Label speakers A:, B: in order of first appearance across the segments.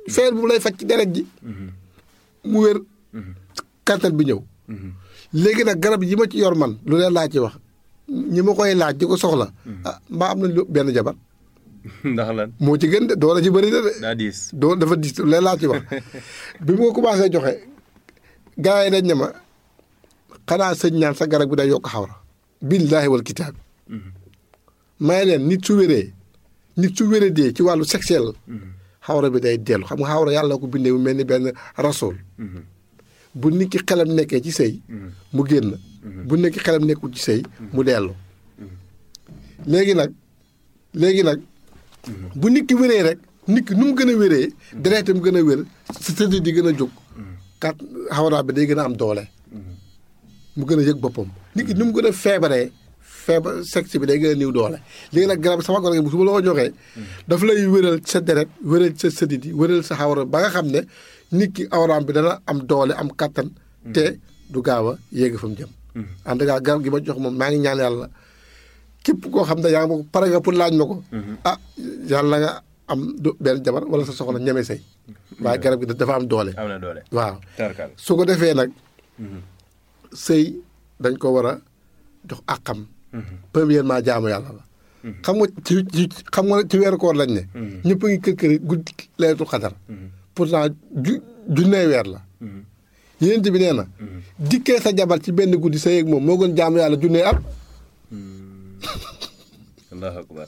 A: feebar bu lay faj ci deret ji mu wér kattan bi ñëw léegi nag garab yi ma ci yor man lu leen laa ci wax ñi ma koy laaj di ko soxla mbaa am na lu benn jabar
B: ndax lan
A: moo ci gën de doole ci bëri na de
B: daa diis
A: dafa diis lu leen laa ci wax bi mu ko commencé joxe gars yi dañ ne ma xanaa sëñ ñaan sa garab bi day yokk xawra billaahi wal kitaab may leen nit su wéree dee ci wàllu sexuel xawra bi day dellu xam nga xawra yàlla ko bindee mu mel ni benn rasool bu nit ki xelam nekkee ci sëy mu génn bu nit ki xelam nekkul ci sëy mu dellu léegi nag bu nit ki wéree rek nit ki nu mu gën a wéree deretam gën a wér sa tëdd di gën a jóg kat xawra bi day gën a am doole mu gën a yëg boppam nit ki nu mu gën a feebar sexe bi day gën a néew doole léegi nag garab sama garab bu su ma la ko joxee daf lay wéral sa deret wéral sa sëdit yi wéral sa xawra ba nga xam ne nit ki awraam bi dana am doole am kattan te du gaaw a yéegi fa mu jëm en tout cas garab gi ma jox moom maa ngi ñaan yàlla képp koo xam ne yaa ngi ma ko pare nga pour laaj ma ko yàlla nga am benn jabar wala sa soxla ñeme say waaye garab gi dafa am doole waaw su ko defee nag sëy dañ ko war a jox àqam premièrement jaamu yàlla la xam nga ci weeru koor lañ ne ñëpp a ngi kër guddi laylatul xadar pourtant junnee weer la yéen bi nee na dikkee sa jabar ci benn guddi sa yéeg moom moo gën jaamu yàlla junnee at
B: allahu akbar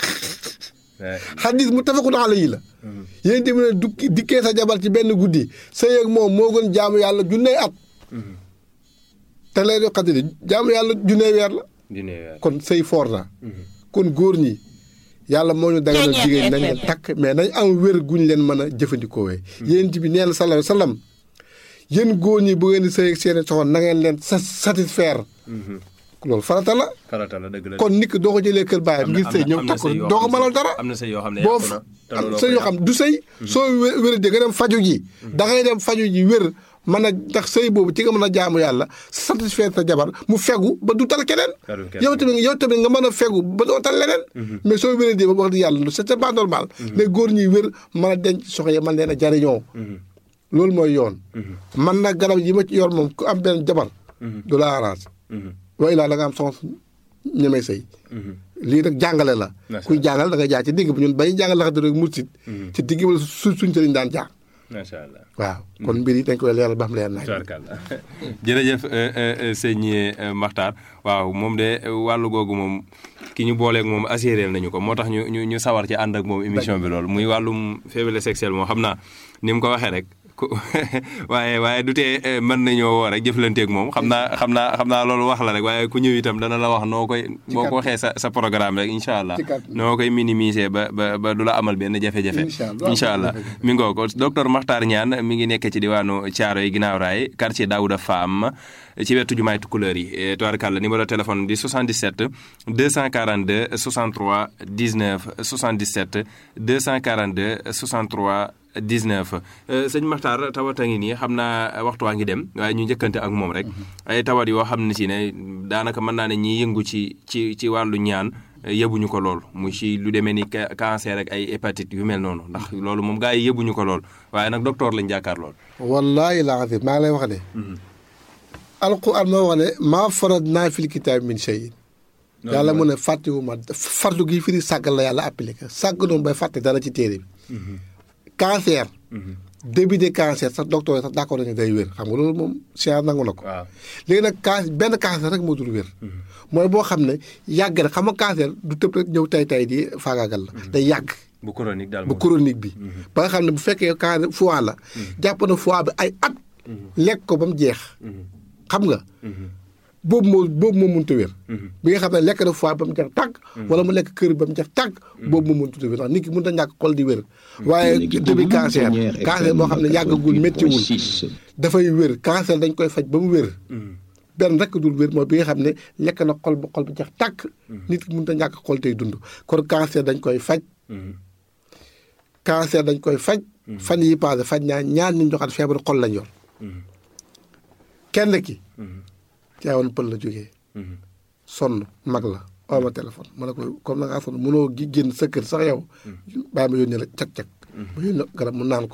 A: xadis muttafaqun alayhi la yéen bi ne dikkee sa jabar ci benn guddi sa yéeg moom moo gën jaamu yàlla junnee at te laylatul xadar jaamu yàlla junnee weer la kon sëy foor na kon góor ñi yàlla moo ñu daganal jigéen nañ leen takk mais nañ am wér guñ leen mën a jëfandikoo wee yéen bi nee na sallallahu alayhi wa sallam yéen góor ñi bu ngeen di sëy ak seen soxna na ngeen leen satisfaire loolu farata la
B: dëgg la
A: kon nit ki doo ko jëlee kër baayam ngir sëy ñëw takk doo ko mënal dara
B: am na sëy yoo xam ne
A: boo am sëy yoo xam du sëy soo wér di nga dem faju ji da ngay dem faju ji wér mën a ndax sëy boobu ci nga mën a jaamu yàlla satisfaire sa jabar mu fegu ba du tal keneen yow tamit nga mën a fegu ba doo tal leneen mais soo wéree di ba wax di yàlla c'est pas normal les góor ñuy wér mën a denc soxna yi mën leen a jariñoo loolu mooy yoon man nag garab yi ma ci yor moom ku am benn jabar du la arrange waaye laa da nga am soxna ñemee sëy lii nag jàngale la kuy jàngal da nga jaar ci digg bi ñun bañu jàngal la xa rek mursit ci digg wala suñ sëriñ daan jaar
B: macha allah
A: waaw kon mbir yi dañ koy leeral ba xam leer naaj.
B: jërëjëf sëñ Makhtar waaw moom de wàllu googu moom ki ñu booleeg moom assuré nañu ko moo tax ñu sawar ci ànd ak moom émission bi loolu muy wàllum faiblesse sexuelle moom xam naa ni mu ko waxee rek waaye du tee mën nañoo woo rek jëflanteeg moom xam naa loolu wax la rek waaye ku ñëw itam dana la wax noo koy boo ko waxee sa programme rek incha allah noo koy minimiser ba du la amal benn jafe-jafe incha allah mi ngoo ko docteur Makhtar Niane mi ngi nekk ci diwaanu Thiaroye ginnaaw raay quartier Daouda Fam ci wetu jumaay Tukulëër yi tubaarkàlla numéro téléphone di 77 242 63 19 77 242 63 19 sëñ Makhtar tawat a ngi nii xam naa waxtu waa ngi dem waaye ñu njëkkante ak moom rek ay tawat yoo xam ne si ne daanaka mën naa ne ñiy yëngu ci wàllu ñaan yëbuñu ko lool mu ci lu demee ni cancer ak ay hépatite yu mel noonu ndax loolu moom gaa yi yëbuñu ko lool waaye nag docteur lañ jàkkaar lool.
A: wallaahi laa xam maa ngi lay wax de. alquran moo wax ne maa faratnaa fil kitaabi min shay'in yàlla mu ne fàttewuma fardu gi firi sàggal la yàlla appliqué sàgg noonu bay fàtte dara ci téere bi. cancer. début de cancer sax docteur sax d'accord nañu day wér xam nga loolu moom science nangu na ko.
B: waaw
A: léegi nag benn cancer rek moo dul wér. mooy boo xam ne yàgg na xam nga cancer du tëb rek ñëw tay di faagaagal la. day yàgg.
B: bu chronique daal
A: bu chronique bi. ba nga xam ne bu fekkee cancer foie la. jàpp na foie bi ay at. lekk ko ba mu jeex. xam nga. boobu moo mënut a wér. bi nga xam ne lekk na foie ba mu jeex tàgg. wala mu lekk kër ba mu jeex tàgg. boobu moo mënut a wér ndax nit ki mënut a ñàkk xol di wér. waaye début cancer moo xam ne yàggagul méttiwul dafay wér cancer dañ koy faj ba mu wér. benn rek dul wér mooy bi nga xam ne lekk na xol ba jeex tàgg. nit ki mënut a ñàkk xol tey dund kon cancer dañ koy faj. cancer dañ koy faj. fan yi passé faj ñaar nit ñoo xam ne feebaru xol lañ yor. kenn ki. Caawoon pël la jógee. sonn mag la oo ma téléphone ma ne ko comme na ngaa sonn mënoo génn sa kër sax yow. bàyyi ma yónnee la cag-cag. ma yónnee garab mu naan ko